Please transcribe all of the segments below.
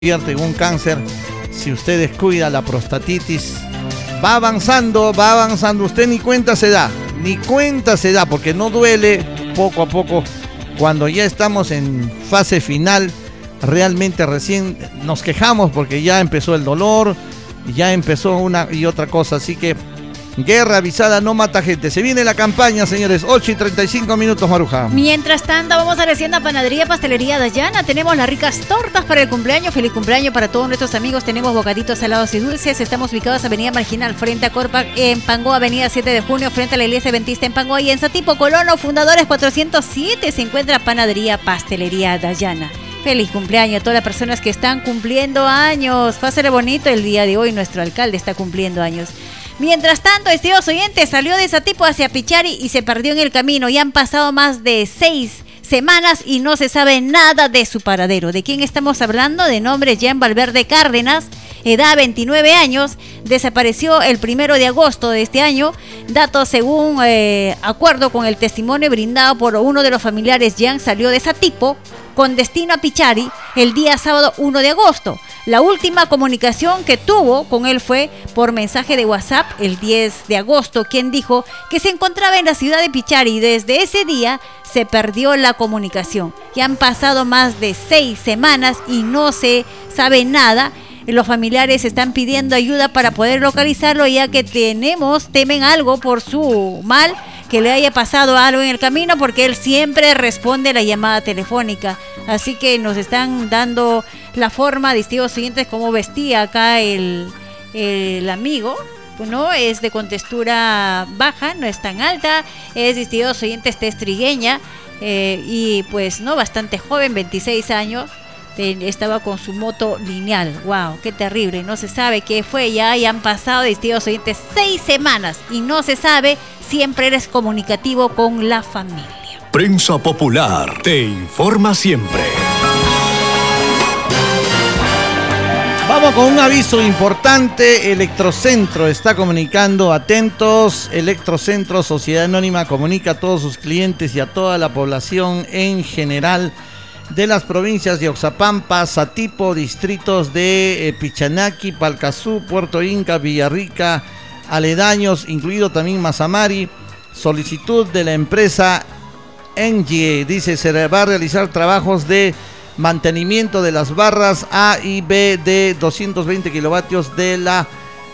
convierte en un cáncer si usted descuida la prostatitis. Va avanzando, usted ni cuenta se da, porque no duele. Poco a poco, cuando ya estamos en fase final, realmente recién nos quejamos porque ya empezó el dolor, ya empezó una y otra cosa, así que guerra avisada no mata gente. Se viene la campaña, señores. 8:35, Maruja. Mientras tanto, vamos agradeciendo a Panadería Pastelería Dayana. Tenemos las ricas tortas para el cumpleaños. Feliz cumpleaños para todos nuestros amigos. Tenemos bocaditos salados y dulces. Estamos ubicados Avenida Marginal, frente a Corpac, en Pangoa, Avenida 7 de Junio, frente a la Iglesia Adventista en Pangoa. Y en Satipo, Colono, Fundadores 407, se encuentra Panadería Pastelería Dayana. Feliz cumpleaños a todas las personas que están cumpliendo años. Pásale bonito el día de hoy. Nuestro alcalde está cumpliendo años. Mientras tanto, estimados oyentes, salió de Satipo hacia Pichari y se perdió en el camino. Ya han pasado más de 6 semanas y no se sabe nada de su paradero. ¿De quién estamos hablando? De nombre Jean Valverde Cárdenas, edad 29 años, desapareció el 1 de agosto de este año. Datos según acuerdo con el testimonio brindado por uno de los familiares. Jean salió de Satipo con destino a Pichari el día sábado 1 de agosto. La última comunicación que tuvo con él fue por mensaje de WhatsApp el 10 de agosto, quien dijo que se encontraba en la ciudad de Pichari y desde ese día se perdió la comunicación. Ya han pasado más de 6 semanas y no se sabe nada. Los familiares están pidiendo ayuda para poder localizarlo, ya que temen algo por su mal, que le haya pasado algo en el camino, porque él siempre responde la llamada telefónica. Así que nos están dando la forma, distintos siguientes, cómo vestía acá el amigo. No es de contextura baja, no es tan alta, es distintos oyentes tez trigueña, y pues no, bastante joven, 26 años. Estaba con su moto lineal. Wow, qué terrible. No se sabe qué fue. Ya han pasado, distintos oyentes, 6 semanas y no se sabe. Siempre eres comunicativo con la familia. Prensa Popular te informa siempre. Vamos con un aviso importante. Electrocentro está comunicando, atentos. Electrocentro, Sociedad Anónima, comunica a todos sus clientes y a toda la población en general de las provincias de Oxapampa, Satipo, distritos de Pichanaki, Palcazú, Puerto Inca, Villarrica, aledaños, incluido también Mazamari. Solicitud de la empresa Engie, dice, se va a realizar trabajos de mantenimiento de las barras A y B de 220 kilovatios de la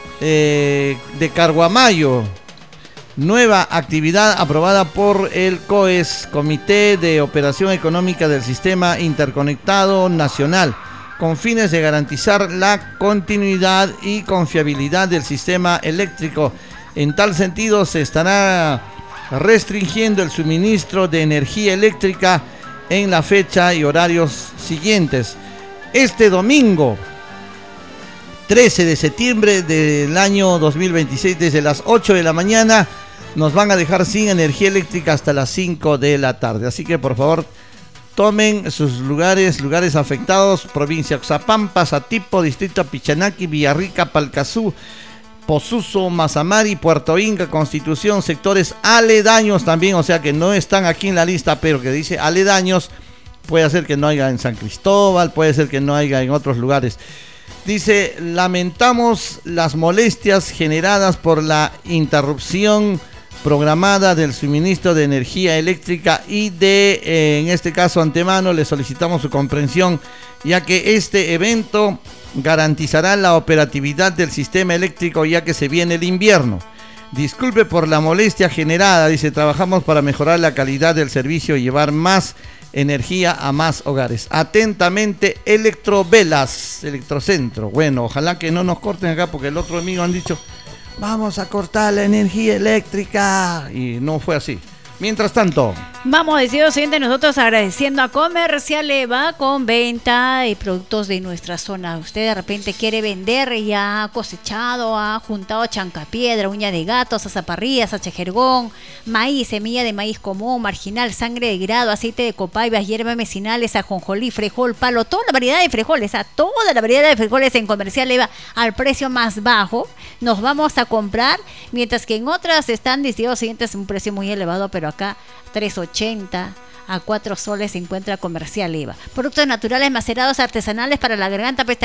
de Carguamayo. Nueva actividad aprobada por el COES, Comité de Operación Económica del Sistema Interconectado Nacional, con fines de garantizar la continuidad y confiabilidad del sistema eléctrico. En tal sentido, se estará restringiendo el suministro de energía eléctrica en la fecha y horarios siguientes. Este domingo 13 de septiembre del año 2026, desde las 8 de la mañana, nos van a dejar sin energía eléctrica hasta las 5 de la tarde. Así que por favor, tomen sus lugares afectados: provincia Oxapampa, Satipo, distrito Pichanaki, Villarrica, Palcazú, Posuso, Mazamari, Puerto Inca, Constitución, sectores aledaños también, o sea que no están aquí en la lista, pero que dice aledaños. Puede ser que no haya en San Cristóbal, puede ser que no haya en otros lugares. Dice, lamentamos las molestias generadas por la interrupción programada del suministro de energía eléctrica y en este caso antemano le solicitamos su comprensión, ya que este evento garantizará la operatividad del sistema eléctrico, ya que se viene el invierno. Disculpe por la molestia generada, dice, trabajamos para mejorar la calidad del servicio y llevar más energía a más hogares. Atentamente, Electrovelas, Electrocentro. Bueno, ojalá que no nos corten acá, porque el otro amigo han dicho, vamos a cortar la energía eléctrica, y no fue así. Mientras tanto, vamos, decidido siguiente, nosotros agradeciendo a Comercial Eva con venta de productos de nuestra zona. Usted de repente quiere vender, ya ha cosechado, ha juntado chancapiedra, uña de gato, zaparrillas, achejergón, maíz, semilla de maíz común, marginal, sangre de grado, aceite de copaibas, hierbas medicinales, ajonjolí, frejol, palo, toda la variedad de frijoles, toda la variedad de frijoles en Comercial Eva al precio más bajo. Nos vamos a comprar, mientras que en otras están decididos siguientes un precio muy elevado, pero pero acá 3.80 a 4 soles se encuentra comercial IVA. Productos naturales macerados artesanales para la garganta,